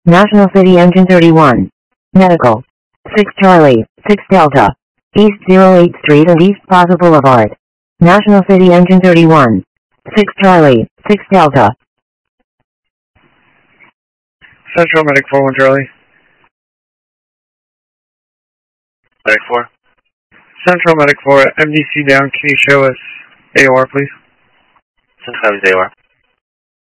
National City Engine 31. Medical. 6 Charlie, 6 Delta. East 08th Street and East Plaza Boulevard. National City Engine 31. 6 Charlie, 6 Delta. Central Medic 41 Charlie. Medic 4. Central Medic 4, MDC down. Can you show us AOR, please? Central is AOR.